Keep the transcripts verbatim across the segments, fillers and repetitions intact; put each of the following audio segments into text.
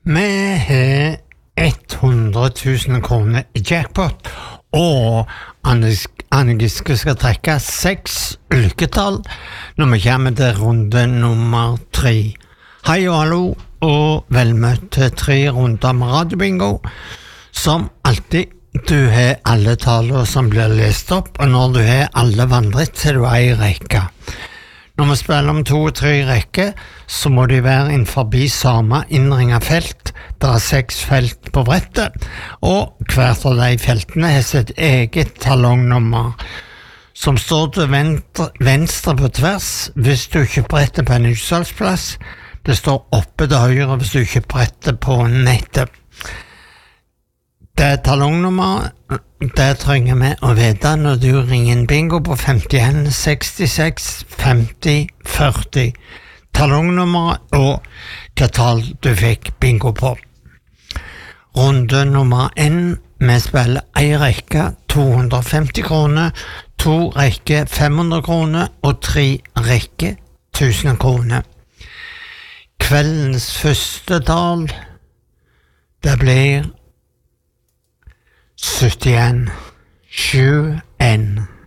Vi har hundre tusen kroner i jackpot, og Anne Giske skal trekke seks lykketall når vi kommer til runde nummer tre. Hei og hallo, og velmøtt til tre runder med radiobingo. Som alltid, du har alle tallene som blir lest opp, og når du har alle vandret, så er du ei rekke. Når vi spiller om to og tre rekker, så må de være innenfor samme innringet felt. Det er seks felt på brettet, og hvert av de feltene har sitt eget talongnummer, som står til venstre, venstre på tvers hvis du ikke bretter på en utsalgsplass. Det står oppe til høyre hvis du ikke bretter på nettet. Det talongnummeret, det trenger vi å vite når du ringer en bingo på femtien sekstiseks femti førti. Talongnummeret og hva tall du fikk bingo på. Runde nummer én, vi spiller ei rekke to hundre og femti kroner, to rekke fem hundre kroner og tre rekke tusen kroner. Kveldens første tall, det blir syttien sju en.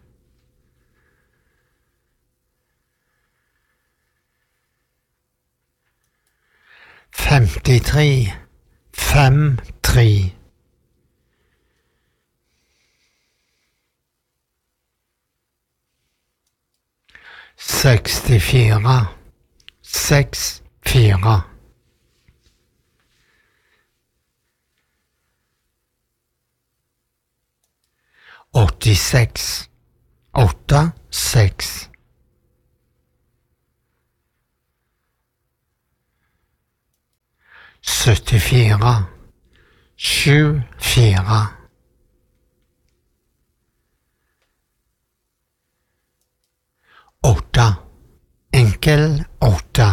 femtitre fem tre. sekstifire seks fire. åttiseks åtte seks. syttifire sju fire. åtte enkel åtte.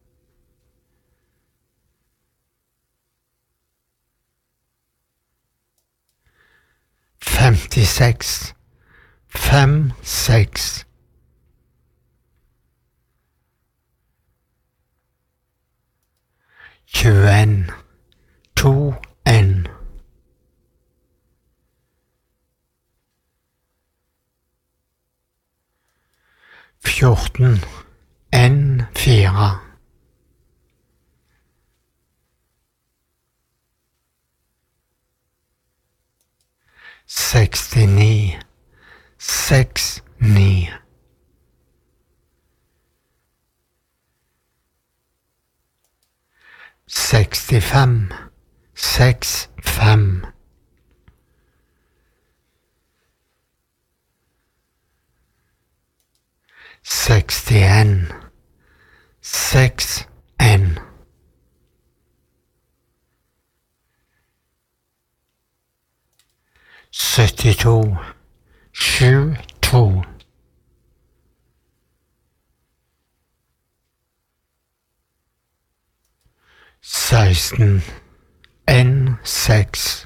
femtiseks fem seks. tjueen to en. fjorten en fire. sekstini seks ni. sekstifem seks fem. sekstien seks en. syttito sju to. seksten en seks.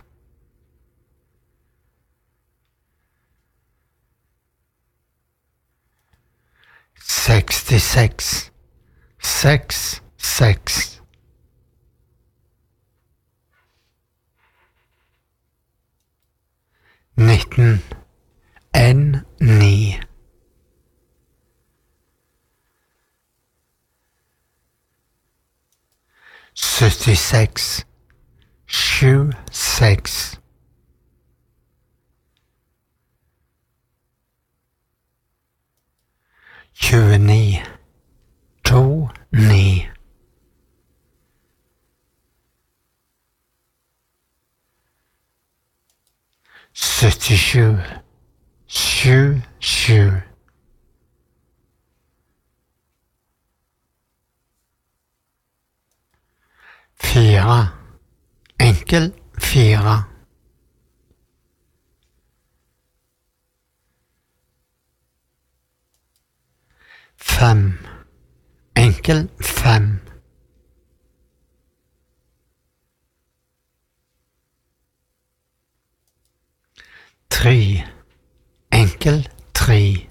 sekstiseks seks seks. nitten en ni. syttiseks sju seks. tjueni to ni. syttisju sju sju. fire enkel fire. fem enkel fem. tre enkel tre.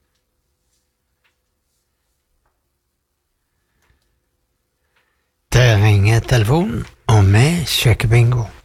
Der ringer telefonen, og vi sjekker bingo.